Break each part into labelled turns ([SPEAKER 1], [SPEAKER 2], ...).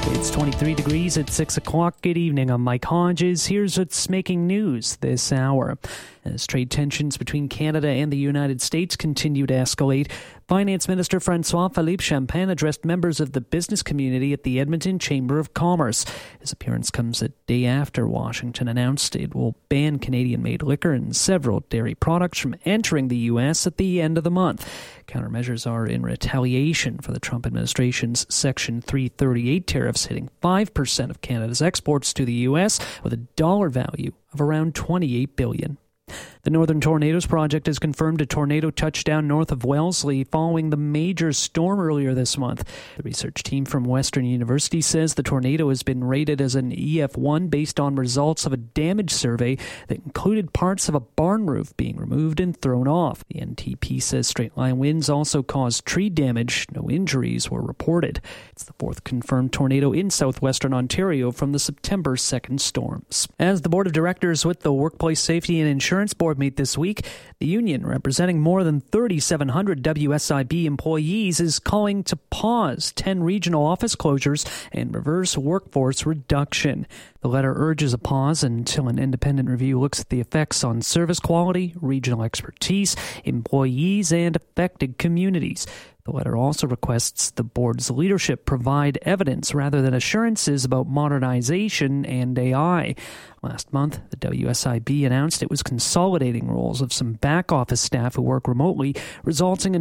[SPEAKER 1] It's 23 degrees at 6 o'clock. Good evening. I'm Mike Hodges. Here's what's making news this hour. As trade tensions between Canada and the United States continue to escalate, Finance Minister François-Philippe Champagne addressed members of the business community at the Edmonton Chamber of Commerce. His appearance comes a day after Washington announced it will ban Canadian-made liquor and several dairy products from entering the U.S. at the end of the month. Countermeasures are in retaliation for the Trump administration's Section 338 tariffs hitting 5% of Canada's exports to the U.S. with a dollar value of around $28 billion. The Northern Tornadoes Project has confirmed a tornado touchdown north of Wellesley following the major storm earlier this month. The research team from Western University says the tornado has been rated as an EF1 based on results of a damage survey that included parts of a barn roof being removed and thrown off. The NTP says straight-line winds also caused tree damage. No injuries were reported. It's the fourth confirmed tornado in southwestern Ontario from the September 2nd storms. As the board of directors with the Workplace Safety and Insurance Board meet this week, the union, representing more than 3,700 WSIB employees, is calling to pause 10 regional office closures and reverse workforce reduction. The letter urges a pause until an independent review looks at the effects on service quality, regional expertise, employees, and affected communities. The letter also requests the board's leadership provide evidence rather than assurances about modernization and AI. Last month, the WSIB announced it was consolidating roles of some back-office staff who work remotely, resulting in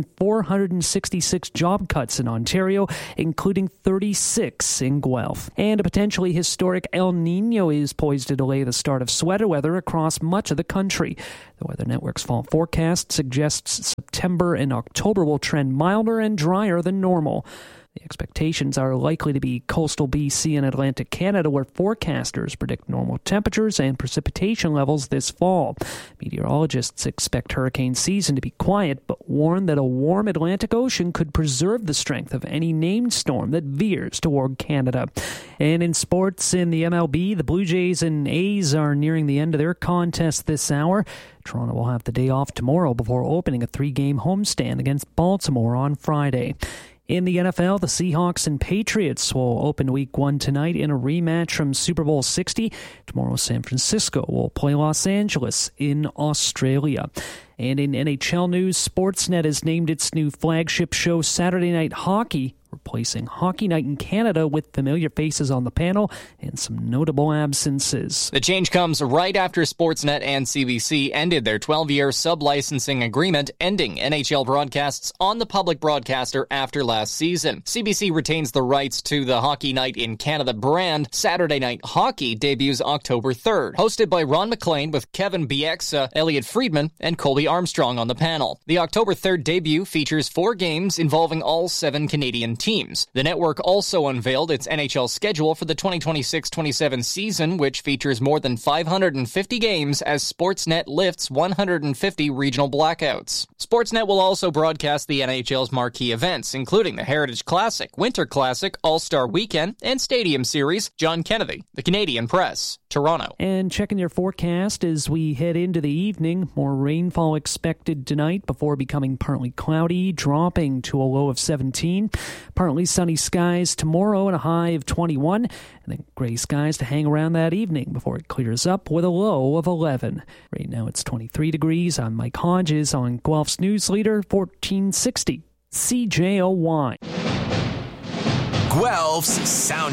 [SPEAKER 1] 466 job cuts in Ontario, including 36 in Guelph. And a potentially historic El Niño is poised to delay the start of sweater weather across much of the country. The Weather Network's fall forecast suggests September and October will trend milder and drier than normal. The expectations are likely to be coastal BC and Atlantic Canada, where forecasters predict normal temperatures and precipitation levels this fall. Meteorologists expect hurricane season to be quiet, but warn that a warm Atlantic Ocean could preserve the strength of any named storm that veers toward Canada. And in sports, in the MLB, the Blue Jays and A's are nearing the end of their contest this hour. Toronto will have the day off tomorrow before opening a 3-game homestand against Baltimore on Friday. In the NFL, the Seahawks and Patriots will open Week 1 tonight in a rematch from Super Bowl 60. Tomorrow, San Francisco will play Los Angeles in Australia. And in NHL news, Sportsnet has named its new flagship show Saturday Night Hockey, replacing Hockey Night in Canada with familiar faces on the panel and some notable absences.
[SPEAKER 2] The change comes right after Sportsnet and CBC ended their 12-year sub-licensing agreement, ending NHL broadcasts on the public broadcaster after last season. CBC retains the rights to the Hockey Night in Canada brand. Saturday Night Hockey debuts October 3rd, hosted by Ron McLean with Kevin Bieksa, Elliot Friedman, and Colby Armstrong on the panel. The October 3rd debut features 4 games involving all 7 Canadian teams. The network also unveiled its NHL schedule for the 2026-27 season, which features more than 550 games as Sportsnet lifts 150 regional blackouts. Sportsnet will also broadcast the NHL's marquee events, including the Heritage Classic, Winter Classic, All-Star Weekend, and Stadium Series. John Kennedy, The Canadian Press, Toronto.
[SPEAKER 1] And checking your forecast as we head into the evening, more rainfall expected tonight before becoming partly cloudy, dropping to a low of 17. Partly sunny skies tomorrow and a high of 21, and then gray skies to hang around that evening before it clears up with a low of 11. Right now it's 23 degrees. I'm Mike Hodges on Guelph's News Leader 1460 CJOY.
[SPEAKER 3] Guelph's Sound